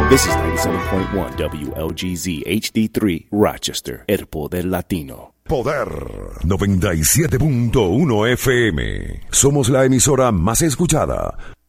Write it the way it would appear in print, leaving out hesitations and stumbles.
This is 97.1 WLGZ HD3 Rochester, El Poder Latino. Poder 97.1 FM. Somos la emisora más escuchada